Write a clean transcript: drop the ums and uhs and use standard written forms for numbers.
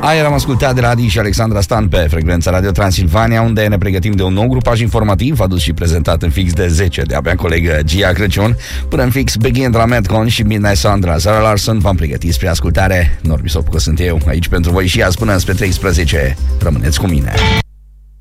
Aia am ascultat de la Adi și Alexandra Stan pe frecvența Radio Transilvania, unde ne pregătim de un nou grupaj informativ adus și prezentat în fix de 10 de abia colegă Gia Crăciun. Până în fix Begin de la Madcon și Midnight Sandra. Zara Larson v-am pregătit spre ascultare. Norbi Sopucă sunt eu, aici pentru voi și azi până spre 13. Rămâneți cu mine.